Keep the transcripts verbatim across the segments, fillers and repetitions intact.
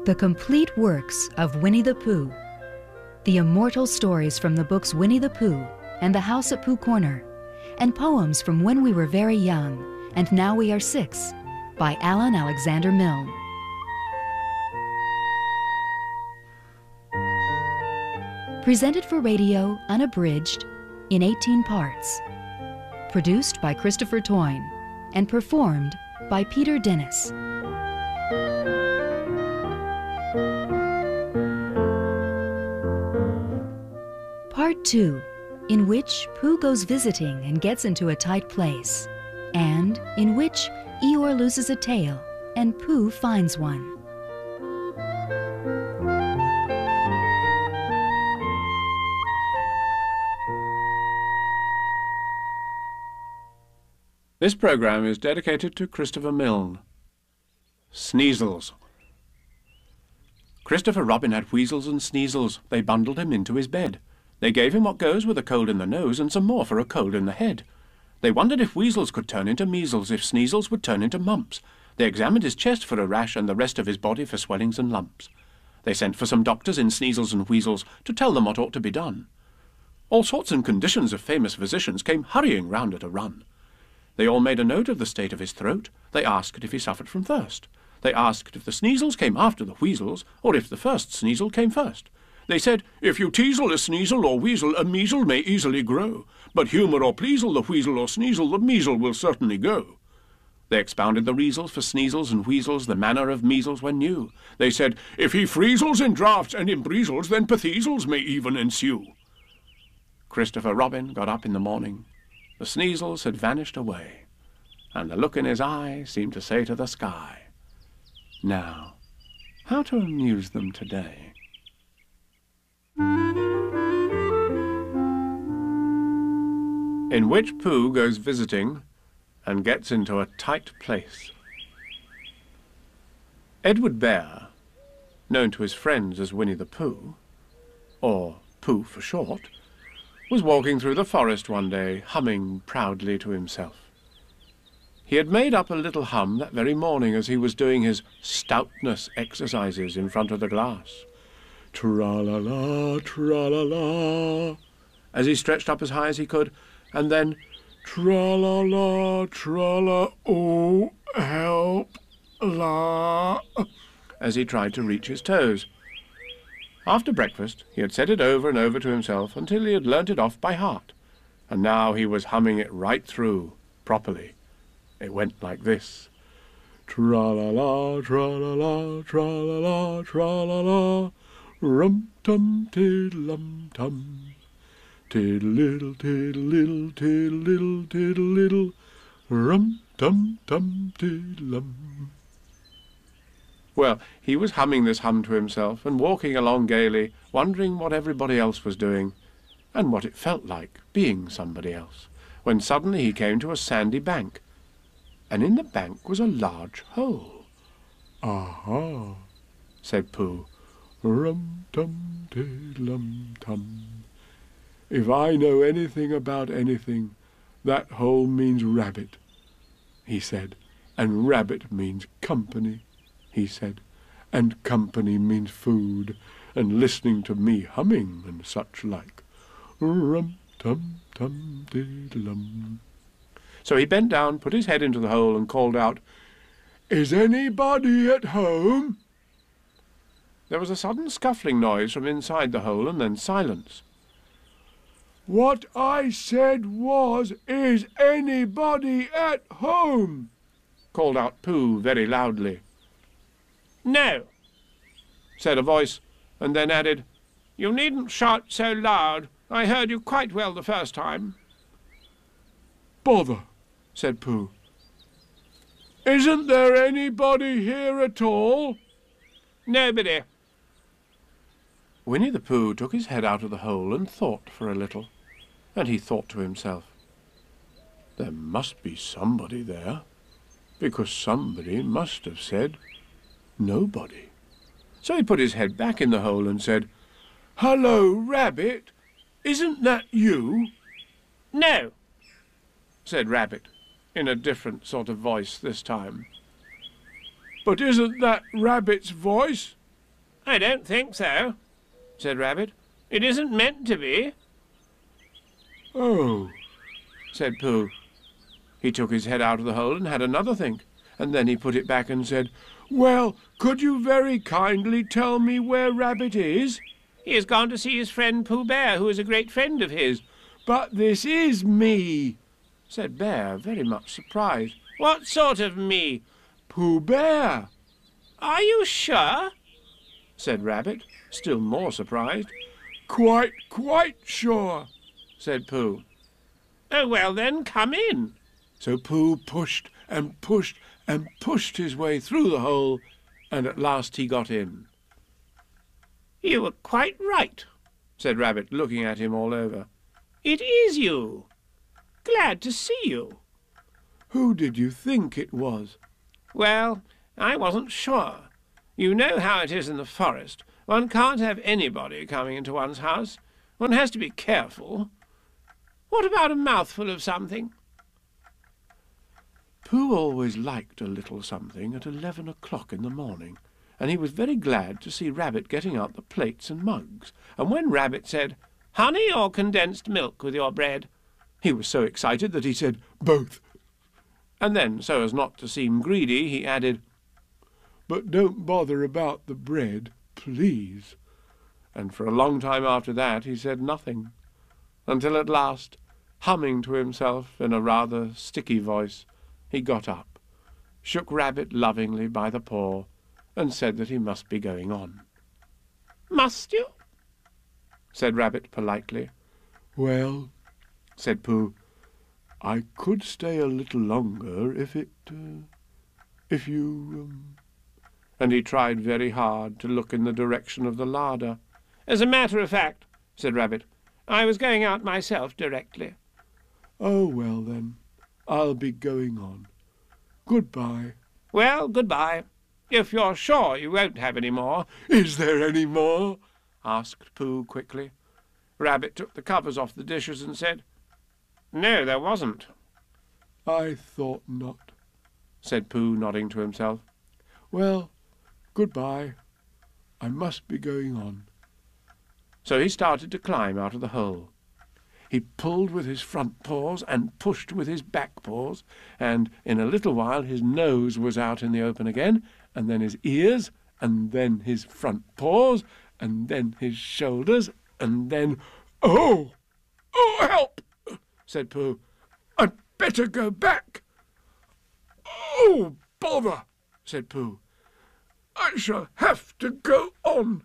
The complete works of Winnie the Pooh. The immortal stories from the books Winnie the Pooh and The House at Pooh Corner, and poems from when we were very young and now we are six, by Alan Alexander Milne. Presented for radio, unabridged, in eighteen parts. Produced by Christopher Toyne and performed by Peter Dennis. Part two, in which Pooh goes visiting and gets into a tight place, and in which Eeyore loses a tail and Pooh finds one. This program is dedicated to Christopher Milne. Sneezels. Christopher Robin had wheezels and sneezels. They bundled him into his bed. They gave him what goes with a cold in the nose and some more for a cold in the head. They wondered if weasels could turn into measles, if sneezels would turn into mumps. They examined his chest for a rash and the rest of his body for swellings and lumps. They sent for some doctors in sneezels and wheezels to tell them what ought to be done. All sorts and conditions of famous physicians came hurrying round at a run. They all made a note of the state of his throat. They asked if he suffered from thirst. They asked if the sneezels came after the wheezels, or if the first sneezle came first. They said, if you teasel a sneezle or weasel, a measle may easily grow. But humour or pleasel the wheezle or sneezle, the measle will certainly go. They expounded the reasons for sneezels and wheezels, the manner of measles when new. They said, if he freezels in draughts and in breezels, then pathesals may even ensue. Christopher Robin got up in the morning. The sneezels had vanished away, and the look in his eye seemed to say to the sky, now, how to amuse them today? In which Pooh goes visiting and gets into a tight place. Edward Bear, known to his friends as Winnie the Pooh, or Pooh for short, was walking through the forest one day, humming proudly to himself. He had made up a little hum that very morning as he was doing his stoutness exercises in front of the glass. Tra-la-la, tra-la-la, as he stretched up as high as he could, and then tra-la-la, tra-la, oh, help, la, as he tried to reach his toes. After breakfast, he had said it over and over to himself until he had learnt it off by heart, and now he was humming it right through, properly. It went like this. Tra-la-la, tra-la-la, tra-la-la, tra-la-la, rum-tum, tiddle-lum-tum. Tiddle-liddle, tiddle-liddle, tiddle-liddle, tiddle-liddle, rum-tum-tum, tiddle-lum. Well, he was humming this hum to himself and walking along gaily, wondering what everybody else was doing, and what it felt like being somebody else, when suddenly he came to a sandy bank, and in the bank was a large hole. "Aha," said Pooh, "rum-tum-tiddlum-tum. If I know anything about anything, that hole means rabbit," he said, "and rabbit means company," he said, "and company means food, and listening to me humming and such like. Rum-tum-tum-tiddlum." So he bent down, put his head into the hole, and called out, "Is anybody at home?" There was a sudden scuffling noise from inside the hole, and then silence. "What I said was, is anybody at home?" called out Pooh very loudly. "No," said a voice, and then added, "You needn't shout so loud. I heard you quite well the first time." "Bother," said Pooh. "Isn't there anybody here at all?" "Nobody." Winnie the Pooh took his head out of the hole and thought for a little, and he thought to himself, there must be somebody there, because somebody must have said nobody. So he put his head back in the hole and said, "Hello, Rabbit, isn't that you?" "No," said Rabbit, in a different sort of voice this time. "But isn't that Rabbit's voice?" "I don't think so," said Rabbit. "It isn't meant to be." "Oh," said Pooh. He took his head out of the hole and had another think, and then he put it back and said, "Well, could you very kindly tell me where Rabbit is?" "He has gone to see his friend Pooh Bear, who is a great friend of his." "But this is me," said Bear, very much surprised. "What sort of me?" "Pooh Bear." "Are you sure?" said Rabbit, still more surprised. "Quite, quite sure," said Pooh. "Oh, well then, come in." So Pooh pushed and pushed and pushed his way through the hole, and at last he got in. "You were quite right," said Rabbit, looking at him all over. "It is you. Glad to see you." "Who did you think it was?" "Well, I wasn't sure. You know how it is in the forest. One can't have anybody coming into one's house. One has to be careful. What about a mouthful of something?" Pooh always liked a little something at eleven o'clock in the morning, and he was very glad to see Rabbit getting out the plates and mugs, and when Rabbit said, "Honey or condensed milk with your bread?" he was so excited that he said, "Both." And then, so as not to seem greedy, he added, "But don't bother about the bread, please." And for a long time after that he said nothing, until at last, humming to himself in a rather sticky voice, he got up, shook Rabbit lovingly by the paw, and said that he must be going on. "Must you?" said Rabbit politely. "Well," said Pooh, "I could stay a little longer if it, uh, if you, um... and he tried very hard to look in the direction of the larder. "As a matter of fact," said Rabbit, "I was going out myself directly." "Oh, well then, I'll be going on. Good-bye." "Well, good-bye. If you're sure you won't have any more." "Is there any more?" asked Pooh quickly. Rabbit took the covers off the dishes and said, "No, there wasn't." "I thought not," said Pooh, nodding to himself. "Well, good-bye. I must be going on." So he started to climb out of the hole. He pulled with his front paws and pushed with his back paws, and in a little while his nose was out in the open again, and then his ears, and then his front paws, and then his shoulders, and then— "Oh! Oh, help!" said Pooh. "I'd better go back." "Oh, bother!" said Pooh. "I shall have to go on."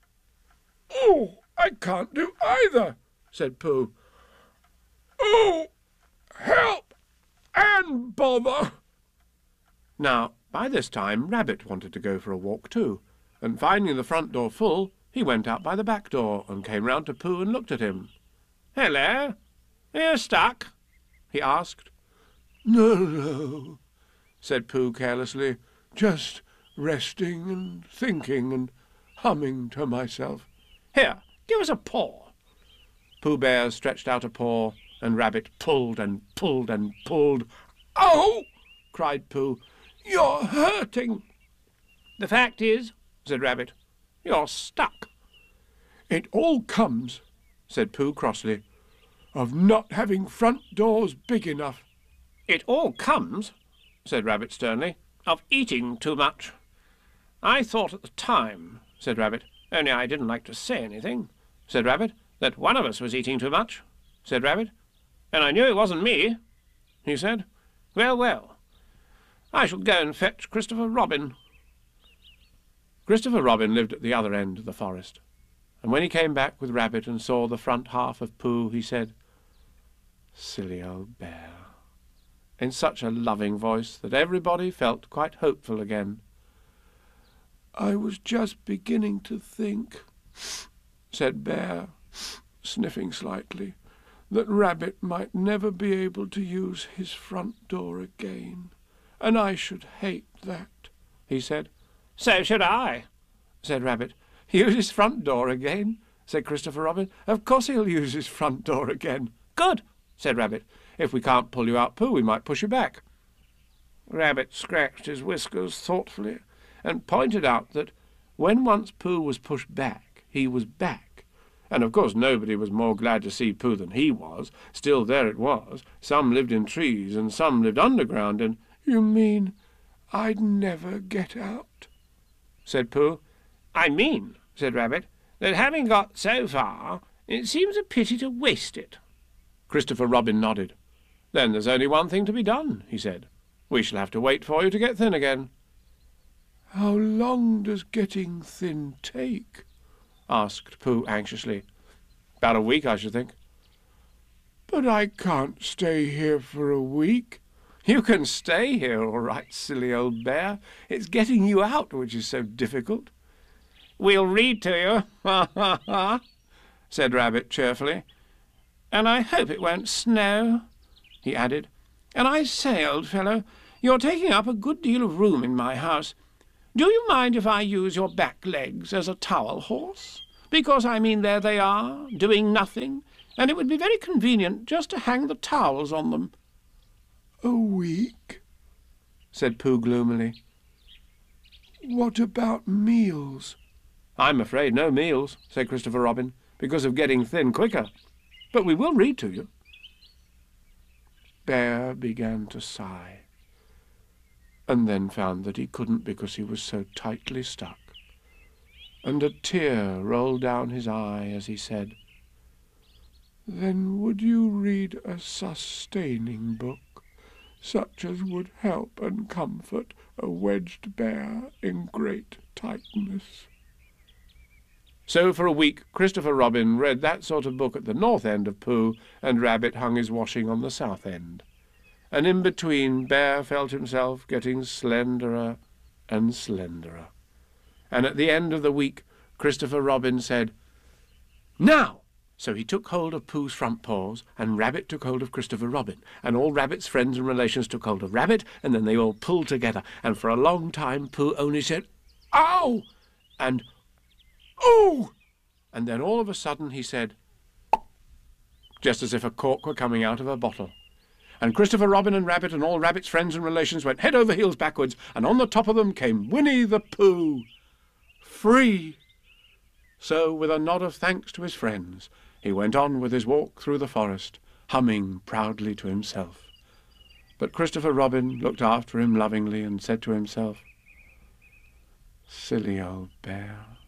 "Oh, I can't do either," said Pooh. "Oh, help and bother!" Now, by this time, Rabbit wanted to go for a walk too, and finding the front door full, he went out by the back door and came round to Pooh and looked at him. "Hello, are you stuck?" he asked. "No, no," said Pooh carelessly, "just resting and thinking and humming to myself." "Here, give us a paw." Pooh Bear stretched out a paw, and Rabbit pulled and pulled and pulled. "Oh!" cried Pooh, "you're hurting." "The fact is," said Rabbit, "you're stuck." "It all comes," said Pooh crossly, "of not having front doors big enough." "It all comes," said Rabbit sternly, "of eating too much." "I thought at the time," said Rabbit, "only I didn't like to say anything," said Rabbit, "that one of us was eating too much," said Rabbit. "And I knew it wasn't me," he said. "Well, well, I shall go and fetch Christopher Robin." Christopher Robin lived at the other end of the forest, and when he came back with Rabbit and saw the front half of Pooh, he said, "Silly old bear," in such a loving voice that everybody felt quite hopeful again. "I was just beginning to think," said Bear, sniffing slightly, "that Rabbit might never be able to use his front door again, and I should hate that," he said. "So should I," said Rabbit. "Use his front door again?" said Christopher Robin. "Of course he'll use his front door again." "Good," said Rabbit. "If we can't pull you out, Pooh, we might push you back." Rabbit scratched his whiskers thoughtfully and pointed out that when once Pooh was pushed back, he was back. And of course nobody was more glad to see Pooh than he was. Still, there it was. Some lived in trees, and some lived underground, and— "You mean I'd never get out?" said Pooh. "I mean," said Rabbit, "that having got so far, it seems a pity to waste it." Christopher Robin nodded. "Then there's only one thing to be done," he said. "We shall have to wait for you to get thin again." "How long does getting thin take?" asked Pooh anxiously. "About a week, I should think." "But I can't stay here for a week." "You can stay here all right, silly old bear. It's getting you out which is so difficult." "We'll read to you, ha ha ha," said Rabbit cheerfully. "And I hope it won't snow," he added. "And I say, old fellow, you're taking up a good deal of room in my house. Do you mind if I use your back legs as a towel horse? Because, I mean, there they are, doing nothing, and it would be very convenient just to hang the towels on them." "A week?" said Pooh gloomily. "What about meals?" "I'm afraid no meals," said Christopher Robin, "because of getting thin quicker. But we will read to you." Bear began to sigh, and then found that he couldn't because he was so tightly stuck, and a tear rolled down his eye as he said, "Then would you read a sustaining book, such as would help and comfort a wedged bear in great tightness?" So for a week Christopher Robin read that sort of book at the north end of Pooh, and Rabbit hung his washing on the south end. And in between, Bear felt himself getting slenderer and slenderer. And at the end of the week, Christopher Robin said, "Now!" So he took hold of Pooh's front paws, and Rabbit took hold of Christopher Robin, and all Rabbit's friends and relations took hold of Rabbit, and then they all pulled together, and for a long time Pooh only said, "Ow!" and "Oh!" And then all of a sudden he said, just as if a cork were coming out of a bottle. And Christopher Robin and Rabbit and all Rabbit's friends and relations went head over heels backwards, and on the top of them came Winnie the Pooh, free. So, with a nod of thanks to his friends, he went on with his walk through the forest, humming proudly to himself. But Christopher Robin looked after him lovingly and said to himself, "Silly old bear.